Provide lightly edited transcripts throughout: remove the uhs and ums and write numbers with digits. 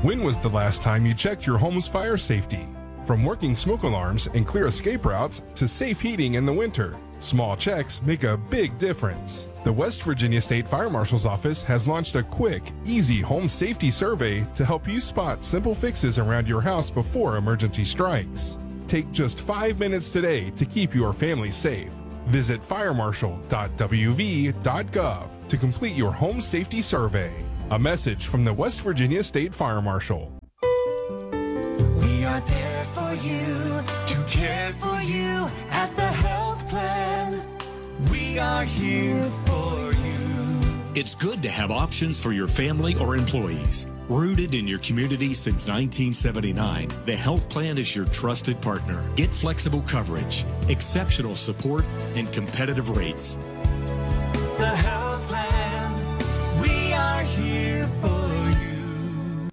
When was the last time you checked your home's fire safety? From working smoke alarms and clear escape routes to safe heating in the winter, small checks make a big difference. The West Virginia State Fire Marshal's Office has launched a quick, easy home safety survey to help you spot simple fixes around your house before emergency strikes. Take just 5 minutes today to keep your family safe. Visit firemarshal.wv.gov to complete your home safety survey. A message from the West Virginia State Fire Marshal. We are there for you, to care for you at the health plan. We are here for you. It's good to have options for your family or employees. Rooted in your community since 1979, the health plan is your trusted partner. Get flexible coverage, exceptional support, and competitive rates. The health plan, we are here for you.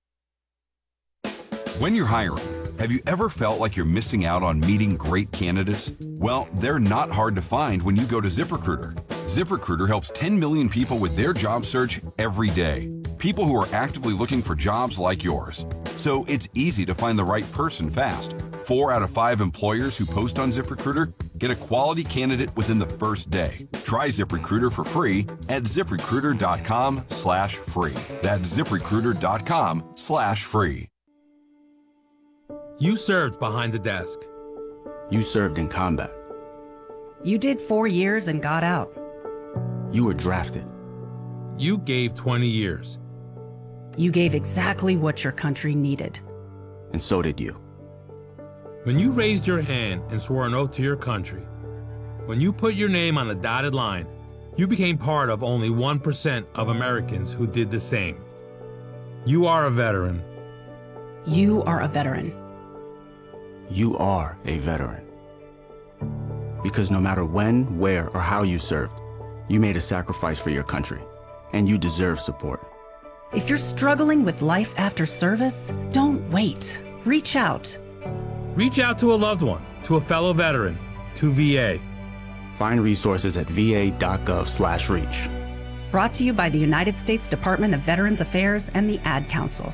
When you're hiring, have you ever felt like you're missing out on meeting great candidates? Well, they're not hard to find when you go to ZipRecruiter. ZipRecruiter helps 10 million people with their job search every day. People who are actively looking for jobs like yours. So it's easy to find the right person fast. 4 out of 5 employers who post on ZipRecruiter get a quality candidate within the first day. Try ZipRecruiter for free at ZipRecruiter.com/free. That's ZipRecruiter.com/free. You served behind the desk. You served in combat. You did 4 years and got out. You were drafted. You gave 20 years. You gave exactly what your country needed. And so did you. When you raised your hand and swore an oath to your country, when you put your name on a dotted line, you became part of only 1% of Americans who did the same. You are a veteran. You are a veteran. You are a veteran. Because no matter when, where, or how you served, you made a sacrifice for your country, and you deserve support. If you're struggling with life after service, don't wait. Reach out. Reach out to a loved one, to a fellow veteran, to VA. Find resources at va.gov/reach. Brought to you by the United States Department of Veterans Affairs and the Ad Council.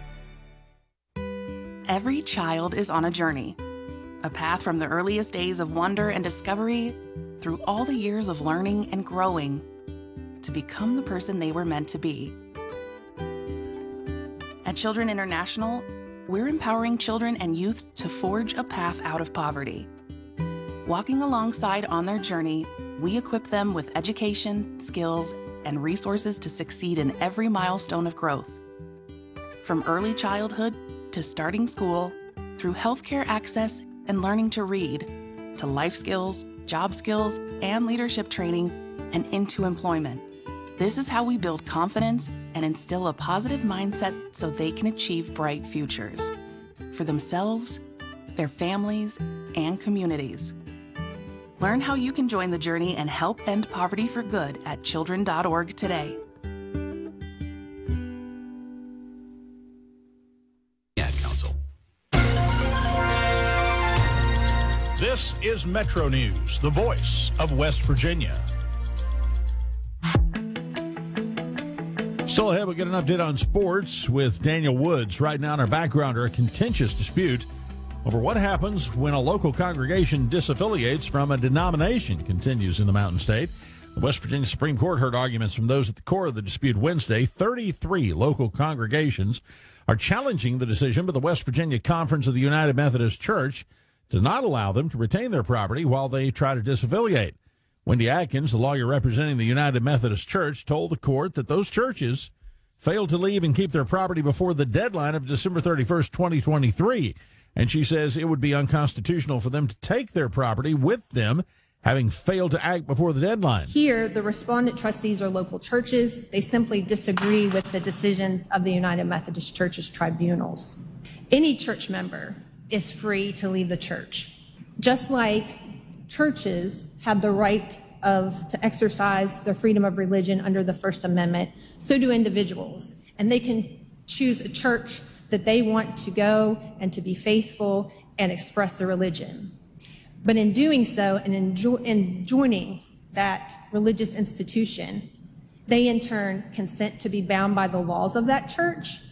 Every child is on a journey, a path from the earliest days of wonder and discovery through all the years of learning and growing to become the person they were meant to be. At Children International, we're empowering children and youth to forge a path out of poverty. Walking alongside on their journey, we equip them with education, skills, and resources to succeed in every milestone of growth. From early childhood to starting school, through healthcare access and learning to read, to life skills, job skills, and leadership training, and into employment. This is how we build confidence and instill a positive mindset so they can achieve bright futures for themselves, their families, and communities. Learn how you can join the journey and help end poverty for good at children.org today. Ad Council. This is Metro News, the voice of West Virginia. Still ahead, we'll get an update on sports with Daniel Woods. Right now in our background, a contentious dispute over what happens when a local congregation disaffiliates from a denomination continues in the Mountain State. The West Virginia Supreme Court heard arguments from those at the core of the dispute Wednesday. 33 local congregations are challenging the decision by the West Virginia Conference of the United Methodist Church to not allow them to retain their property while they try to disaffiliate. Wendy Atkins, the lawyer representing the United Methodist Church, told the court that those churches failed to leave and keep their property before the deadline of December 31st, 2023. And she says it would be unconstitutional for them to take their property with them, having failed to act before the deadline. Here, the respondent trustees are local churches. They simply disagree with the decisions of the United Methodist Church's tribunals. Any church member is free to leave the church. Just like churches have the right to exercise their freedom of religion under the First Amendment, so do individuals. And they can choose a church that they want to go and to be faithful and express their religion. But in doing so and in joining that religious institution, they in turn consent to be bound by the laws of that church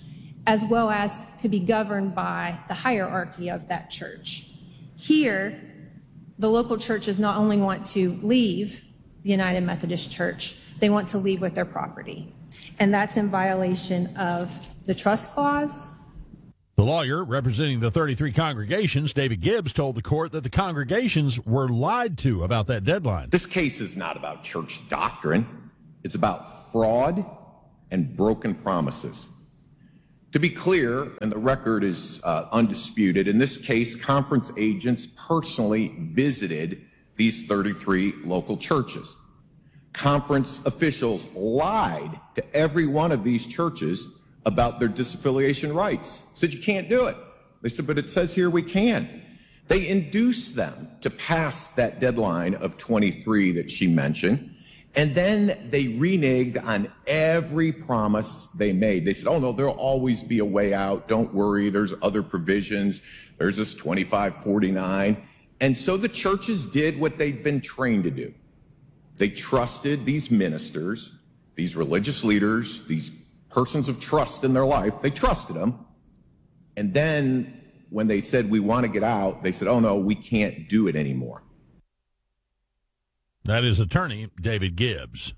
as well as to be governed by the hierarchy of that church. Here, the local churches not only want to leave the United Methodist Church, they want to leave with their property. And that's in violation of the trust clause. The lawyer representing the 33 congregations, David Gibbs, told the court that the congregations were lied to about that deadline. This case is not about church doctrine. It's about fraud and broken promises. To be clear, and the record is undisputed, in this case, conference agents personally visited these 33 local churches. Conference officials lied to every one of these churches about their disaffiliation rights. Said you can't do it. They said, but it says here we can. They induced them to pass that deadline of 23 that she mentioned. And then they reneged on every promise they made. They said, oh no, there'll always be a way out. Don't worry, there's other provisions. There's this 2549. And so the churches did what they'd been trained to do. They trusted these ministers, these religious leaders, these persons of trust in their life. They trusted them. And then when they said, we want to get out, they said, oh no, we can't do it anymore. That is attorney David Gibbs.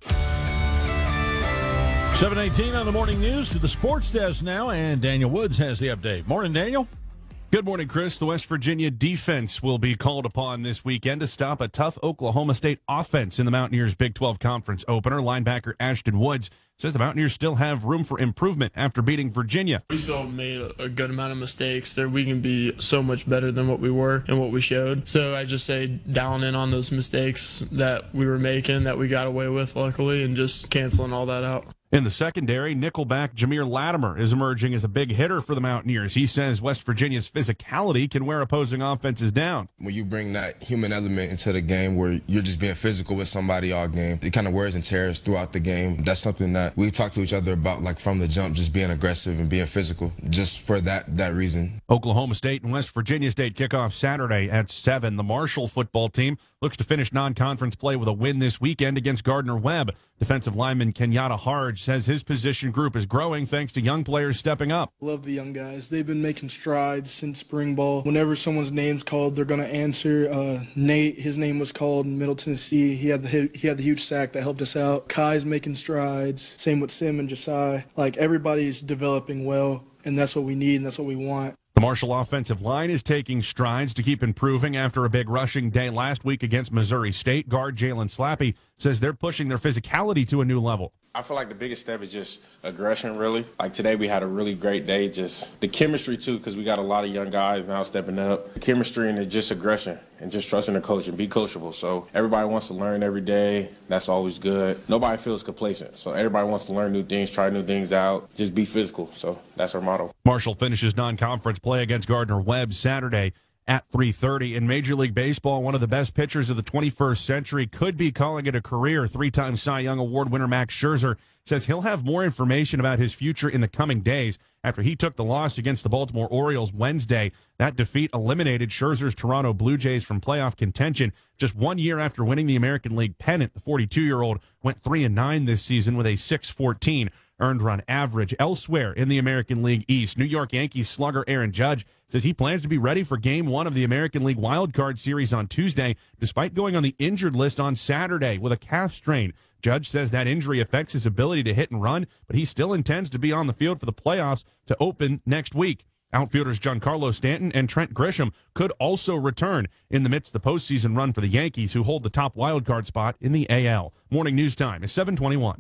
7:18 on the morning news to the sports desk now, and Daniel Woods has the update. Morning, Daniel. Good morning, Chris. The West Virginia defense will be called upon this weekend to stop a tough Oklahoma State offense in the Mountaineers' Big 12 Conference opener. Linebacker Ashton Woods says the Mountaineers still have room for improvement after beating Virginia. We still made a good amount of mistakes. There, we can be so much better than what we were and what we showed. So I just say dialing in on those mistakes that we were making, that we got away with, luckily, and just canceling all that out. In the secondary, nickelback Jameer Latimer is emerging as a big hitter for the Mountaineers. He says West Virginia's physicality can wear opposing offenses down. When you bring that human element into the game where you're just being physical with somebody all game, it kind of wears and tears throughout the game. That's something that we talk to each other about, like from the jump, just being aggressive and being physical, just for that reason. Oklahoma State and West Virginia State kick off Saturday at 7. The Marshall football team looks to finish non-conference play with a win this weekend against Gardner-Webb. Defensive lineman Kenyatta Harge says his position group is growing thanks to young players stepping up. Love the young guys. They've been making strides since spring ball. Whenever someone's name's called, they're going to answer. Nate, his name was called in Middle Tennessee. He had the huge sack that helped us out. Kai's making strides. Same with Sim and Josiah. Like, everybody's developing well, and that's what we need and that's what we want. The Marshall offensive line is taking strides to keep improving after a big rushing day last week against Missouri State. Guard Jalen Slappy says they're pushing their physicality to a new level. I feel like the biggest step is just aggression, really. Like today we had a really great day, just the chemistry too, because we got a lot of young guys now stepping up. The chemistry and just aggression and just trusting the coach and be coachable. So everybody wants to learn every day. That's always good. Nobody feels complacent. So everybody wants to learn new things, try new things out, just be physical. So that's our motto. Marshall finishes non-conference play against Gardner-Webb Saturday at 3:30. In Major League Baseball, one of the best pitchers of the 21st century could be calling it a career. 3-time Cy Young Award winner Max Scherzer says he'll have more information about his future in the coming days after he took the loss against the Baltimore Orioles Wednesday. That defeat eliminated Scherzer's Toronto Blue Jays from playoff contention. Just 1 year after winning the American League pennant, the 42-year-old went 3-9 this season with a .614 earned run average. Elsewhere in the American League East, New York Yankees slugger Aaron Judge says he plans to be ready for Game 1 of the American League Wild Card Series on Tuesday, despite going on the injured list on Saturday with a calf strain. Judge says that injury affects his ability to hit and run, but he still intends to be on the field for the playoffs to open next week. Outfielders Giancarlo Stanton and Trent Grisham could also return in the midst of the postseason run for the Yankees, who hold the top wild card spot in the AL. Morning news time is 7:21.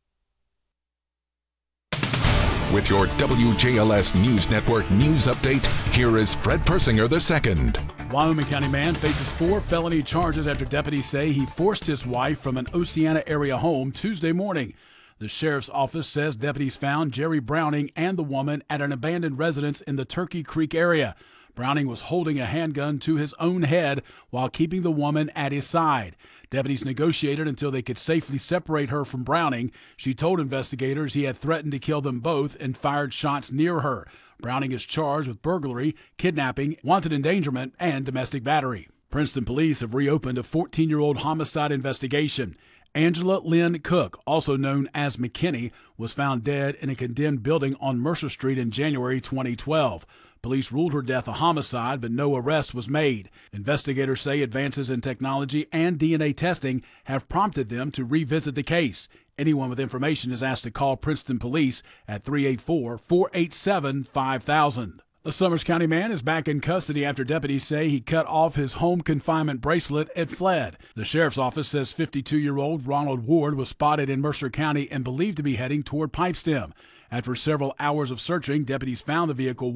With your WJLS News Network news update, here is Fred Persinger II. Wyoming County man faces 4 felony charges after deputies say he forced his wife from an Oceana area home Tuesday morning. The sheriff's office says deputies found Jerry Browning and the woman at an abandoned residence in the Turkey Creek area. Browning was holding a handgun to his own head while keeping the woman at his side. Deputies negotiated until they could safely separate her from Browning. She told investigators he had threatened to kill them both and fired shots near her. Browning is charged with burglary, kidnapping, wanted endangerment, and domestic battery. Princeton police have reopened a 14-year-old homicide investigation. Angela Lynn Cook, also known as McKinney, was found dead in a condemned building on Mercer Street in January 2012. Police ruled her death a homicide, but no arrest was made. Investigators say advances in technology and DNA testing have prompted them to revisit the case. Anyone with information is asked to call Princeton Police at 384-487-5000. A Summers County man is back in custody after deputies say he cut off his home confinement bracelet and fled. The sheriff's office says 52-year-old Ronald Ward was spotted in Mercer County and believed to be heading toward Pipestem. After several hours of searching, deputies found the vehicle